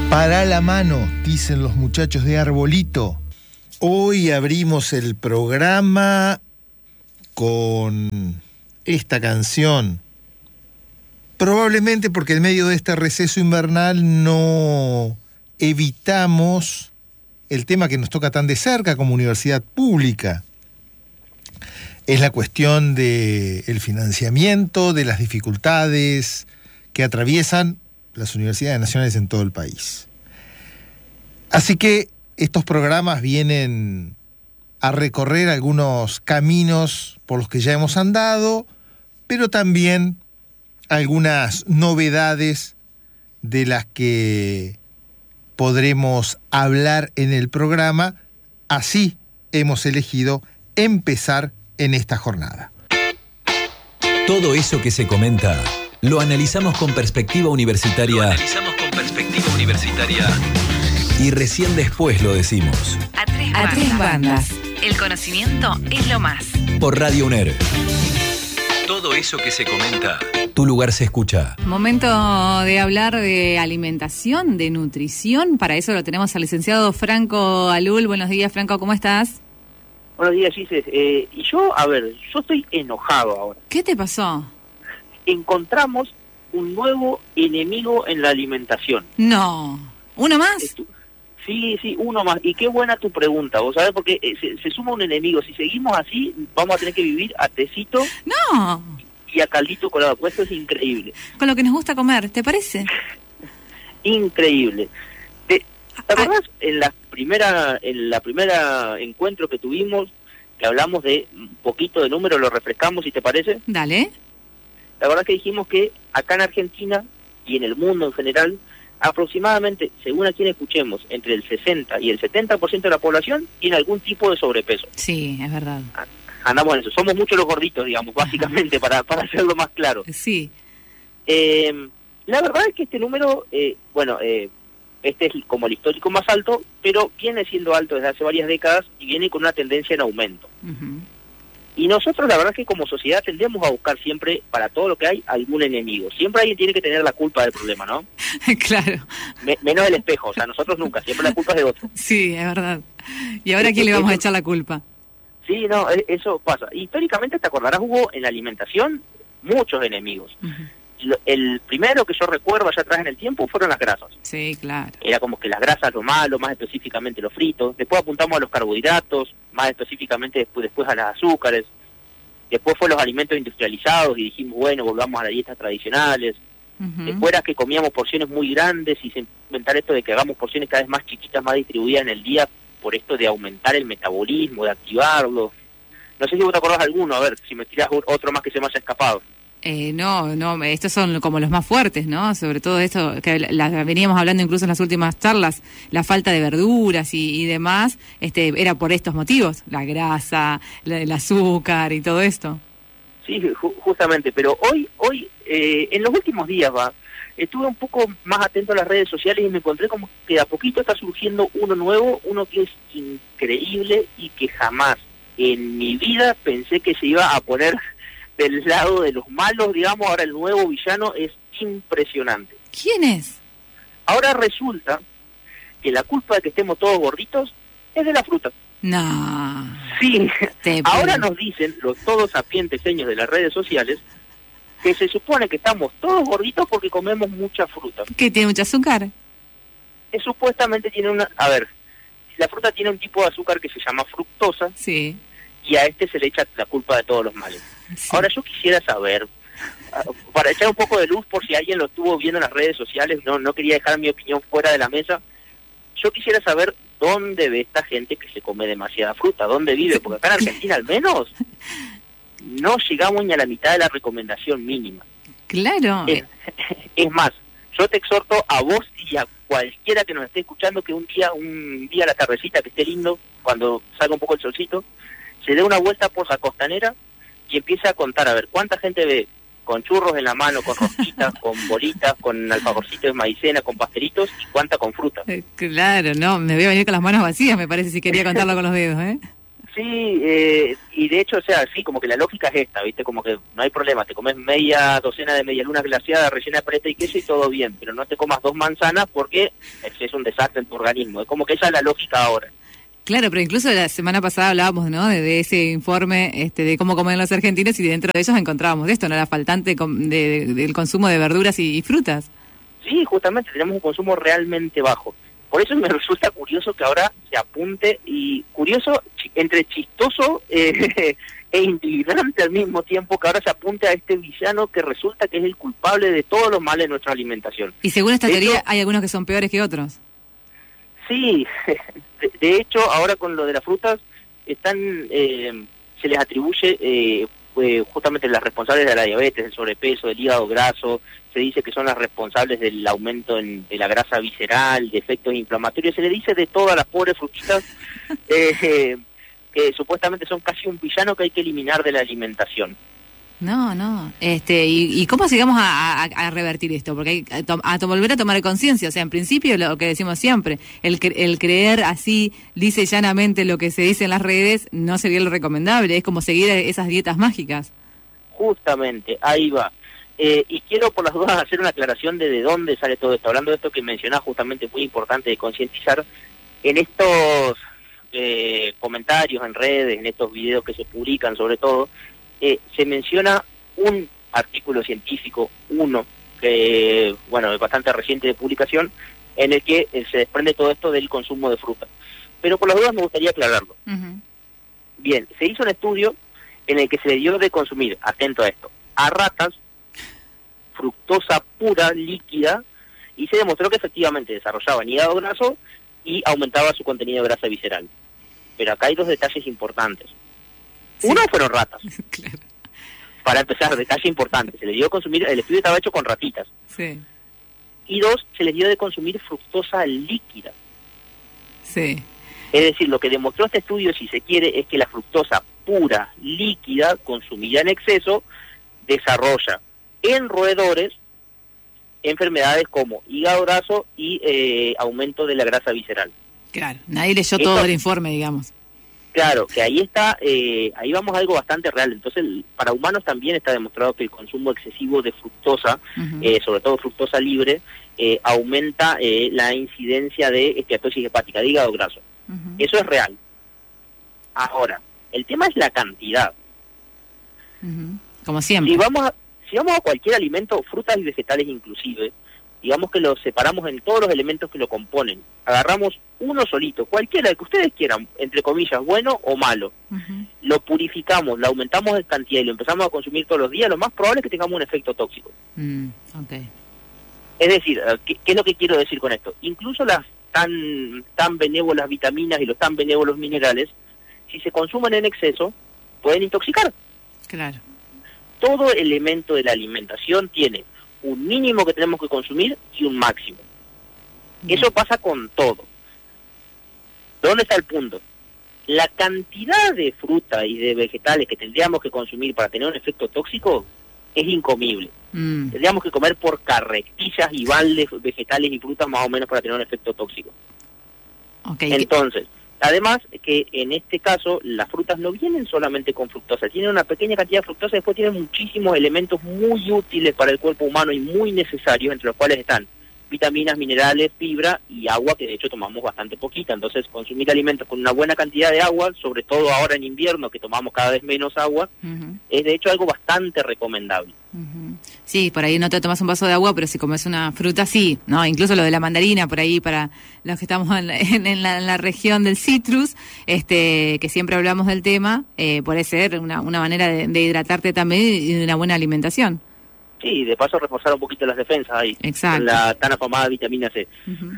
Para la mano, dicen los muchachos de Arbolito. Hoy abrimos el programa con esta canción. Probablemente porque en medio de este receso invernal no evitamos el tema que nos toca tan de cerca como universidad pública. Es la cuestión del financiamiento, de las dificultades que atraviesan las universidades nacionales en todo el país. Así que estos programas vienen a recorrer algunos caminos por los que ya hemos andado, pero también algunas novedades de las que podremos hablar en el programa. Así hemos elegido empezar en esta jornada. Todo eso que se comenta lo analizamos con perspectiva universitaria. Y recién después lo decimos. A tres bandas. El conocimiento es lo más. Por Radio UNER. Todo eso que se comenta, tu lugar se escucha. Momento de hablar de alimentación, de nutrición. Para eso lo tenemos al licenciado Franco Alul. Buenos días, Franco, ¿cómo estás? Buenos días, Gises. Y yo estoy enojado ahora. ¿Qué te pasó? Encontramos un nuevo enemigo en la alimentación. No. ¿Uno más? Sí, uno más. Y qué buena tu pregunta, ¿vos sabés? Porque se suma un enemigo. Si seguimos así, vamos a tener que vivir a tecito. No. Y a caldito colado. Pues esto es increíble. Con lo que nos gusta comer, ¿te parece? Increíble. ¿Te acordás en la primera encuentro que tuvimos, que hablamos de un poquito de número, lo refrescamos, si te parece? Dale. La verdad que dijimos que acá en Argentina y en el mundo en general, aproximadamente, según a quien escuchemos, entre el 60 y el 70% de la población tiene algún tipo de sobrepeso. Sí, es verdad. Andamos en eso. Somos muchos los gorditos, digamos, básicamente, para hacerlo más claro. Sí. La verdad es que este número, este es como el histórico más alto, pero viene siendo alto desde hace varias décadas y viene con una tendencia en aumento. Uh-huh. Y nosotros, la verdad es que como sociedad tendemos a buscar siempre, para todo lo que hay, algún enemigo. Siempre alguien tiene que tener la culpa del problema, ¿no? Claro. Menos el espejo, o sea, nosotros nunca, siempre la culpa es de otro. Sí, es verdad. ¿Y ahora a quién le vamos a echar la culpa? Sí, no, eso pasa. Históricamente, te acordarás, hubo en la alimentación muchos enemigos. Uh-huh. El primero que yo recuerdo allá atrás en el tiempo fueron las grasas. Sí, claro. Era como que las grasas lo malo, más específicamente los fritos. Después apuntamos a los carbohidratos, más específicamente después a los azúcares. Después fue los alimentos industrializados y dijimos, bueno, volvamos a las dietas tradicionales. Uh-huh. Después era que comíamos porciones muy grandes y se inventar esto de que hagamos porciones cada vez más chiquitas, más distribuidas en el día, por esto de aumentar el metabolismo, de activarlo. No sé si vos te acordás de alguno, a ver, si me tirás otro más que se me haya escapado. No, estos son como los más fuertes, ¿no? Sobre todo esto que veníamos hablando incluso en las últimas charlas, la falta de verduras y demás, era por estos motivos, la grasa, el azúcar y todo esto. Sí, justamente, pero hoy en los últimos días estuve un poco más atento a las redes sociales y me encontré como que de a poquito está surgiendo uno nuevo, uno que es increíble y que jamás en mi vida pensé que se iba a poner del lado de los malos, digamos. Ahora el nuevo villano es impresionante. ¿Quién es? Ahora resulta que la culpa de que estemos todos gorditos es de la fruta. No. Sí. Ahora nos dicen los todos sapientes seños de las redes sociales que se supone que estamos todos gorditos porque comemos mucha fruta. ¿Que tiene mucho azúcar? Supuestamente tiene la fruta tiene un tipo de azúcar que se llama fructosa. Sí. Y a se le echa la culpa de todos los males. Sí. Ahora yo quisiera saber, para echar un poco de luz por si alguien lo estuvo viendo en las redes sociales, no quería dejar mi opinión fuera de la mesa, yo quisiera saber dónde ve esta gente que se come demasiada fruta, dónde vive, porque acá en Argentina al menos no llegamos ni a la mitad de la recomendación mínima. Claro. Es más, yo te exhorto a vos y a cualquiera que nos esté escuchando que un día a la tardecita que esté lindo, cuando salga un poco el solcito, se dé una vuelta por la costanera y empieza a contar, a ver, cuánta gente ve con churros en la mano, con rosquitas, con bolitas, con alfajorcitos de maicena, con pastelitos, y cuánta con fruta. Claro, no, me voy a venir con las manos vacías, me parece, si quería contarlo con los dedos, ¿eh? Sí, y de hecho, o sea, sí, como que la lógica es esta, ¿viste? Como que no hay problema, te comes media docena de medialunas glaseadas rellena de paleta y queso y todo bien, pero no te comas 2 manzanas porque es un desastre en tu organismo. Es como que esa es la lógica ahora. Claro, pero incluso la semana pasada hablábamos, ¿no?, de ese informe de cómo comen los argentinos, y dentro de ellos encontrábamos esto, ¿no?, la faltante del consumo de verduras y frutas. Sí, justamente, tenemos un consumo realmente bajo. Por eso me resulta curioso que ahora se apunte, y curioso, entre chistoso e indignante al mismo tiempo, que ahora se apunte a este villano que resulta que es el culpable de todos los males de nuestra alimentación. Y según esta teoría, hay algunos que son peores que otros. Sí, de hecho, ahora con lo de las frutas, se les atribuye justamente las responsables de la diabetes, del sobrepeso, del hígado graso. Se dice que son las responsables del aumento de la grasa visceral, de efectos inflamatorios. Se le dice de todas las pobres frutitas que supuestamente son casi un villano que hay que eliminar de la alimentación. No. ¿Y cómo llegamos a revertir esto? Porque hay a volver a tomar conciencia. O sea, en principio, lo que decimos siempre, el creer así, dice llanamente lo que se dice en las redes, no sería lo recomendable. Es como seguir esas dietas mágicas. Justamente, ahí va. Y quiero por las dudas hacer una aclaración de dónde sale todo esto. Hablando de esto que mencionás, justamente muy importante de concientizar, en estos comentarios en redes, en estos videos que se publican sobre todo, se menciona un artículo científico, que bueno, es bastante reciente de publicación, en el que se desprende todo esto del consumo de fruta. Pero por las dudas me gustaría aclararlo. Uh-huh. Bien, se hizo un estudio en el que se le dio de consumir, atento a esto, a ratas, fructosa pura, líquida, y se demostró que efectivamente desarrollaban hígado graso y aumentaba su contenido de grasa visceral. Pero acá hay 2 detalles importantes. Sí. Uno fueron ratas. Claro. Para empezar, detalle importante, se les dio de consumir, el estudio estaba hecho con ratitas. Sí. Y 2, se les dio de consumir fructosa líquida. Sí. Es decir, lo que demostró este estudio, si se quiere, es que la fructosa pura, líquida, consumida en exceso, desarrolla en roedores enfermedades como hígado graso y aumento de la grasa visceral. Claro, nadie leyó todo el informe, digamos. Claro, que ahí está, ahí vamos a algo bastante real. Entonces, para humanos también está demostrado que el consumo excesivo de fructosa, uh-huh, sobre todo fructosa libre, aumenta la incidencia de esteatosis hepática, de hígado graso. Uh-huh. Eso es real. Ahora, el tema es la cantidad. Uh-huh. Como siempre. Si vamos a cualquier alimento, frutas y vegetales inclusive, digamos que lo separamos en todos los elementos que lo componen. Agarramos uno solito, cualquiera, el que ustedes quieran, entre comillas, bueno o malo. Uh-huh. Lo purificamos, lo aumentamos en cantidad y lo empezamos a consumir todos los días, lo más probable es que tengamos un efecto tóxico. Okay. Es decir, ¿qué es lo que quiero decir con esto? Incluso las tan benévolas vitaminas y los tan benévolos minerales, si se consumen en exceso, pueden intoxicar. Claro. Todo elemento de la alimentación tiene un mínimo que tenemos que consumir y un máximo. Eso pasa con todo. ¿Dónde está el punto? La cantidad de fruta y de vegetales que tendríamos que consumir para tener un efecto tóxico es incomible. Tendríamos que comer por carretillas y baldes vegetales y frutas más o menos para tener un efecto tóxico. Okay. Entonces, además que en este caso las frutas no vienen solamente con fructosa, tienen una pequeña cantidad de fructosa, después tienen muchísimos elementos muy útiles para el cuerpo humano y muy necesarios, entre los cuales están vitaminas, minerales, fibra y agua, que de hecho tomamos bastante poquita. Entonces, consumir alimentos con una buena cantidad de agua, sobre todo ahora en invierno que tomamos cada vez menos agua, uh-huh, es de hecho algo bastante recomendable. Uh-huh. Sí, por ahí no te tomas un vaso de agua, pero si comes una fruta, sí, ¿no? Incluso lo de la mandarina, por ahí, para los que estamos en la región del citrus, que siempre hablamos del tema, puede ser una manera de hidratarte también y de una buena alimentación. Sí, de paso reforzar un poquito las defensas ahí. Exacto. Con la tan afamada vitamina C. Uh-huh.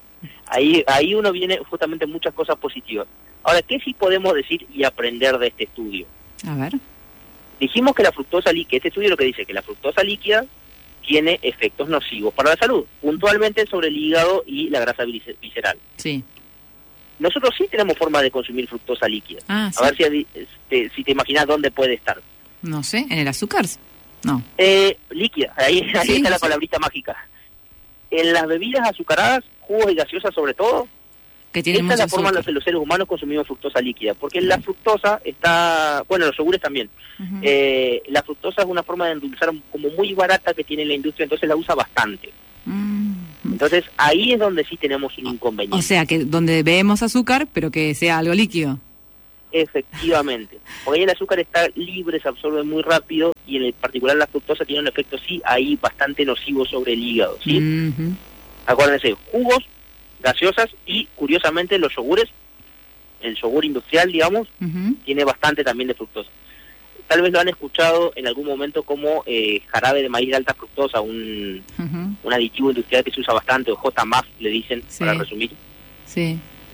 Ahí uno viene justamente muchas cosas positivas. Ahora, ¿qué sí podemos decir y aprender de este estudio? A ver. Dijimos que la fructosa líquida, este estudio lo que dice que la fructosa líquida tiene efectos nocivos para la salud, puntualmente sobre el hígado y la grasa visceral. Sí. Nosotros sí tenemos forma de consumir fructosa líquida. Ah, a ver si te imaginas dónde puede estar. No sé, ¿en el azúcar? No. Líquida, ahí sí, está la palabrita mágica. En las bebidas azucaradas, jugos y gaseosas sobre todo, Que tienen esta es la mucho forma en la azúcar. que los seres humanos consumimos fructosa líquida, porque la fructosa está, bueno, los yogures también. La fructosa es una forma de endulzar como muy barata que tiene la industria, entonces la usa bastante. Entonces ahí es donde sí tenemos un inconveniente. O sea, que donde bebemos azúcar, pero que sea algo líquido. Efectivamente, porque ahí el azúcar está libre, se absorbe muy rápido, y en particular la fructosa tiene un efecto sí ahí bastante nocivo sobre el hígado, ¿sí? Acuérdense, jugos, gaseosas y curiosamente los yogures, el yogur industrial, digamos, tiene bastante también de fructosa. Tal vez lo han escuchado en algún momento como jarabe de maíz de alta fructosa, un aditivo industrial que se usa bastante, o J-MAF le dicen, para resumir. Sí.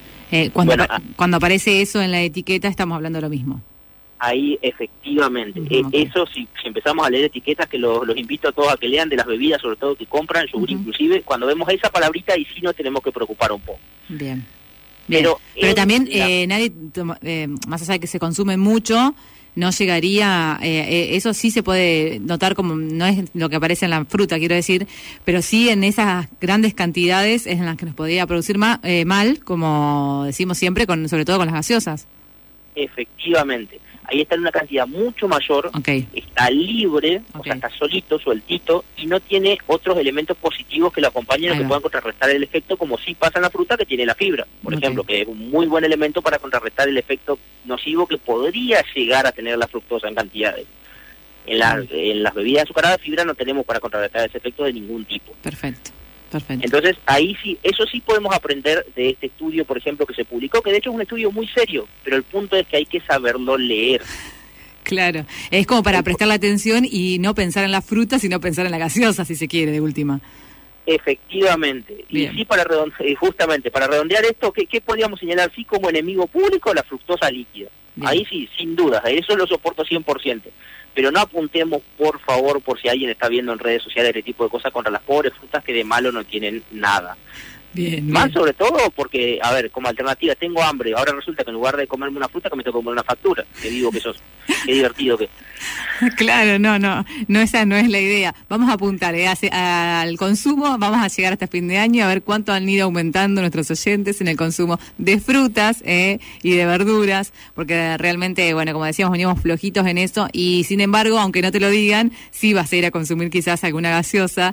Cuando aparece eso en la etiqueta estamos hablando de lo mismo. Ahí efectivamente, eso si empezamos a leer etiquetas, que los invito a todos a que lean de las bebidas, sobre todo que compran, yogur inclusive, cuando vemos esa palabrita ahí sí nos tenemos que preocupar un poco. Bien. Pero también nadie, más allá de que se consume mucho, no llegaría, eso sí se puede notar como, no es lo que aparece en la fruta, quiero decir, pero sí en esas grandes cantidades es en las que nos podría producir mal, como decimos siempre, sobre todo con las gaseosas. Efectivamente. Ahí está en una cantidad mucho mayor, está libre, o sea, está solito, sueltito, y no tiene otros elementos positivos que lo acompañen o que puedan contrarrestar el efecto, como sí pasa en la fruta, que tiene la fibra, por ejemplo, que es un muy buen elemento para contrarrestar el efecto nocivo que podría llegar a tener la fructosa en cantidades. En las bebidas azucaradas, fibra no tenemos para contrarrestar ese efecto de ningún tipo. Perfecto. Entonces, ahí sí, eso sí podemos aprender de este estudio, por ejemplo, que se publicó, que de hecho es un estudio muy serio, pero el punto es que hay que saberlo leer. Claro, es como para prestarle atención y no pensar en la fruta, sino pensar en la gaseosa, si se quiere, de última. Efectivamente. Bien. Y sí, justamente, para redondear esto, ¿qué podríamos señalar sí como enemigo público? La fructosa líquida. Bien. Ahí sí, sin dudas, eso lo soporto 100%. Pero no apuntemos, por favor, por si alguien está viendo en redes sociales este tipo de cosas, contra las pobres frutas que de malo no tienen nada. Bien. Más sobre todo porque, a ver, como alternativa, tengo hambre, ahora resulta que en lugar de comerme una fruta, que me tengo que comer una factura. Que digo que sos, qué divertido que... Claro, no, esa no es la idea. Vamos a apuntar al consumo, vamos a llegar hasta fin de año a ver cuánto han ido aumentando nuestros oyentes en el consumo de frutas y de verduras, porque realmente, bueno, como decíamos, venimos flojitos en eso, y sin embargo, aunque no te lo digan, sí vas a ir a consumir quizás alguna gaseosa,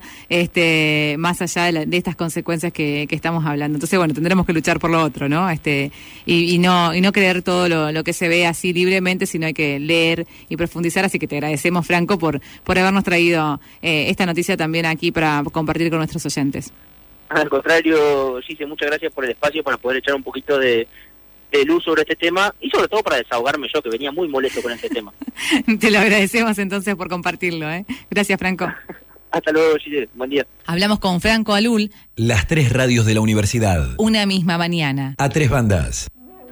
más allá de estas consecuencias que estamos hablando. Entonces, bueno, tendremos que luchar por lo otro, ¿no? Y no creer todo lo que se ve así libremente, sino hay que leer y profundizar, así que te agradecemos, Franco, por habernos traído esta noticia también aquí para compartir con nuestros oyentes. Al contrario, Gise, muchas gracias por el espacio para poder echar un poquito de luz sobre este tema y sobre todo para desahogarme yo, que venía muy molesto con este tema. Te lo agradecemos entonces por compartirlo, ¿eh? Gracias, Franco. Hasta luego, Gise. Buen día. Hablamos con Franco Alul. Las 3 radios de la universidad. Una misma mañana. A 3 bandas.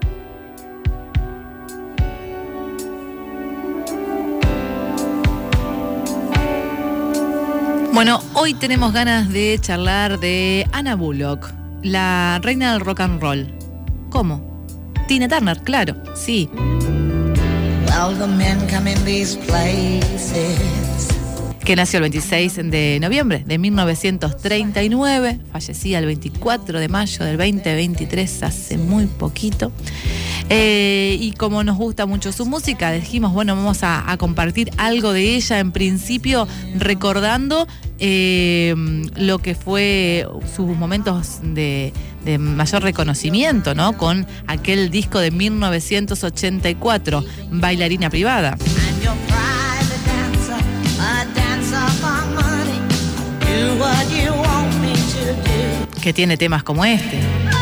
Bueno, hoy tenemos ganas de charlar de Anna Bullock, la reina del rock and roll. ¿Cómo? Tina Turner, claro, sí. Well, the men come in these places. Que nació el 26 de noviembre de 1939, fallecía el 24 de mayo del 2023, hace muy poquito. Y como nos gusta mucho su música, dijimos, bueno, vamos a compartir algo de ella, en principio recordando lo que fue sus momentos de mayor reconocimiento, ¿no? Con aquel disco de 1984, Bailarina Privada. Que tiene temas como este.